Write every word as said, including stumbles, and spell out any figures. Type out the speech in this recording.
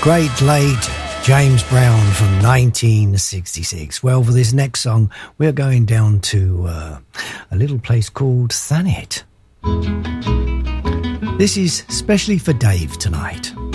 great late James Brown from nineteen sixty-six. Well, for this next song, we're going down to uh, a little place called Thanet. This is specially for Dave tonight.